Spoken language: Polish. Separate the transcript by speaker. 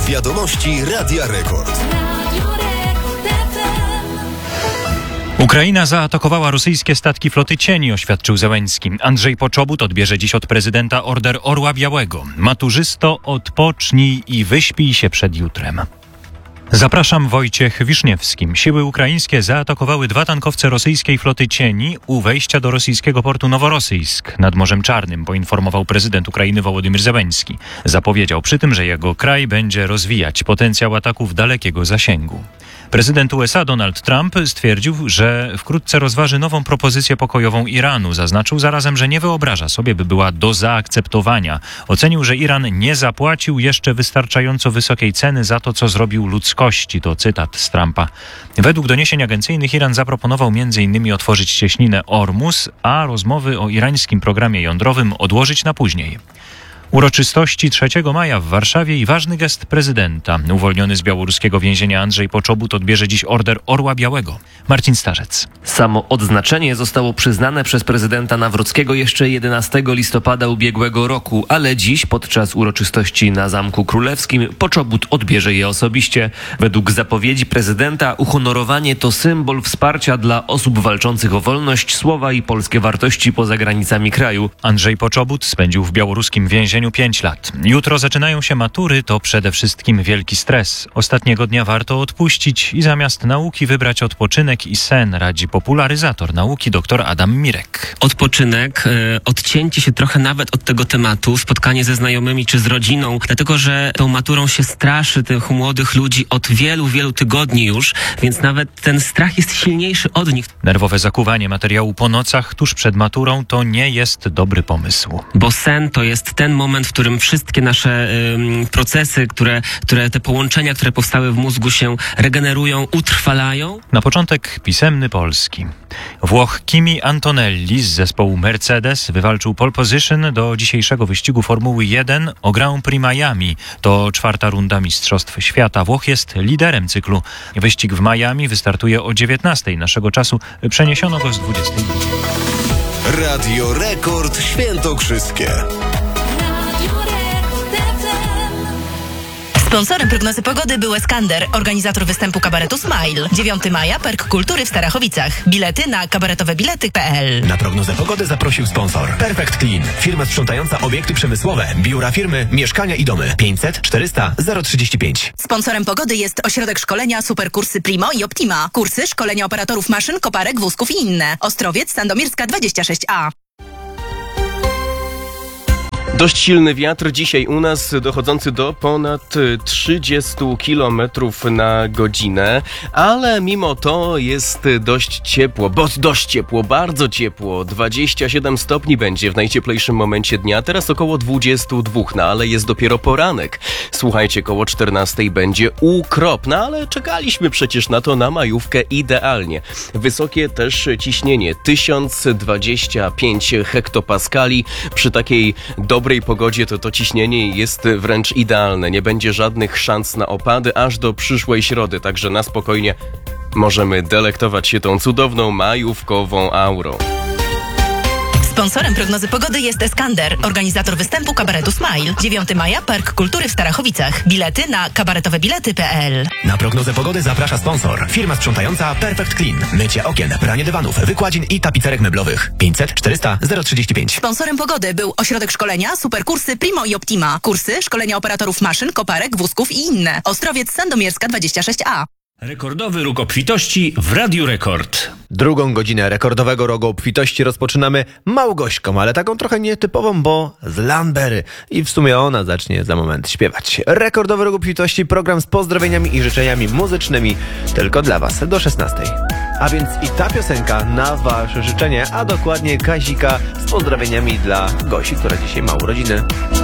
Speaker 1: Wiadomości Radia Rekord.
Speaker 2: Ukraina zaatakowała rosyjskie statki floty cieni, oświadczył Zełenski. Andrzej Poczobut odbierze dziś od prezydenta Order Orła Białego. Maturzysto, odpocznij i wyśpij się przed jutrem. Zapraszam, Wojciech Wiszniewski. Siły ukraińskie zaatakowały 2 tankowce rosyjskiej floty cieni u wejścia do rosyjskiego portu Noworosyjsk nad Morzem Czarnym, poinformował prezydent Ukrainy Wołodymyr Zełenski. Zapowiedział przy tym, że jego kraj będzie rozwijać potencjał ataków dalekiego zasięgu. Prezydent USA Donald Trump stwierdził, że wkrótce rozważy nową propozycję pokojową Iranu. Zaznaczył zarazem, że nie wyobraża sobie, by była do zaakceptowania. Ocenił, że Iran nie zapłacił jeszcze wystarczająco wysokiej ceny za to, co zrobił ludzkości. To cytat z Trumpa. Według doniesień agencyjnych Iran zaproponował m.in. otworzyć cieśninę Ormus, a rozmowy o irańskim programie jądrowym odłożyć na później. Uroczystości 3 maja w Warszawie i ważny gest prezydenta. Uwolniony z białoruskiego więzienia Andrzej Poczobut odbierze dziś Order Orła Białego. Marcin Starzec.
Speaker 3: Samo odznaczenie zostało przyznane przez prezydenta Nawrockiego jeszcze 11 listopada ubiegłego roku, ale dziś podczas uroczystości na Zamku Królewskim Poczobut odbierze je osobiście. Według zapowiedzi prezydenta uhonorowanie to symbol wsparcia dla osób walczących o wolność, słowa i polskie wartości poza granicami kraju.
Speaker 2: Andrzej Poczobut spędził w białoruskim więzieniu 5 lat. Jutro zaczynają się matury, to przede wszystkim wielki stres. Ostatniego dnia warto odpuścić i zamiast nauki wybrać odpoczynek i sen, radzi popularyzator nauki dr Adam Mirek.
Speaker 4: Odpoczynek, odcięcie się trochę nawet od tego tematu, spotkanie ze znajomymi czy z rodziną, dlatego że tą maturą się straszy tych młodych ludzi od wielu tygodni już, więc nawet ten strach jest silniejszy od nich.
Speaker 2: Nerwowe zakuwanie materiału po nocach tuż przed maturą to nie jest dobry pomysł.
Speaker 4: Bo sen to jest ten moment, w którym wszystkie nasze procesy, które te połączenia, które powstały w mózgu się regenerują, utrwalają.
Speaker 2: Na początek pisemny polski. Włoch Kimi Antonelli z zespołu Mercedes wywalczył pole position do dzisiejszego wyścigu Formuły 1 o Grand Prix Miami. To 4. runda Mistrzostw Świata. Włoch jest liderem cyklu. Wyścig w Miami wystartuje o 19:00 naszego czasu. Przeniesiono go z 22:00.
Speaker 1: Radio Rekord Świętokrzyskie.
Speaker 5: Sponsorem prognozy pogody był Eskander, organizator występu kabaretu Smile. 9 maja Park Kultury w Starachowicach. Bilety na kabaretowebilety.pl.
Speaker 6: Na prognozę pogody zaprosił sponsor Perfect Clean, firma sprzątająca obiekty przemysłowe, biura firmy, mieszkania i domy. 500 400 035.
Speaker 5: Sponsorem pogody jest ośrodek szkolenia Superkursy Primo i Optima. Kursy szkolenia operatorów maszyn, koparek, wózków i inne. Ostrowiec, Sandomierska 26A.
Speaker 7: Dość silny wiatr dzisiaj u nas, dochodzący do ponad 30 km na godzinę, ale mimo to jest dość ciepło, bardzo ciepło. 27 stopni będzie w najcieplejszym momencie dnia, teraz około 22, no ale jest dopiero poranek. Słuchajcie, koło 14 będzie ukrop, no ale czekaliśmy przecież na to, na majówkę idealnie. Wysokie też ciśnienie, 1025 hektopaskali. Przy takiej dobrej pogodzie to ciśnienie jest wręcz idealne. Nie będzie żadnych szans na opady aż do przyszłej środy, także na spokojnie możemy delektować się tą cudowną majówkową aurą.
Speaker 5: Sponsorem prognozy pogody jest Eskander, organizator występu kabaretu Smile. 9 maja Park Kultury w Starachowicach. Bilety na kabaretowebilety.pl.
Speaker 6: Na prognozę pogody zaprasza sponsor. Firma sprzątająca Perfect Clean. Mycie okien, pranie dywanów, wykładzin i tapicerek meblowych. 500 400 035.
Speaker 5: Sponsorem pogody był ośrodek szkolenia Superkursy Primo i Optima. Kursy szkolenia operatorów maszyn, koparek, wózków i inne. Ostrowiec, Sandomierska 26A.
Speaker 8: Rekordowy róg obfitości w Radiu Rekord.
Speaker 9: Drugą godzinę rekordowego rogu obfitości rozpoczynamy Małgośką, ale taką trochę nietypową, bo z Lambery. I w sumie ona zacznie za moment śpiewać. Rekordowy róg obfitości, program z pozdrowieniami i życzeniami muzycznymi tylko dla Was do 16. A więc i ta piosenka na Wasze życzenie, a dokładnie Kazika z pozdrowieniami dla Gosi, która dzisiaj ma urodziny.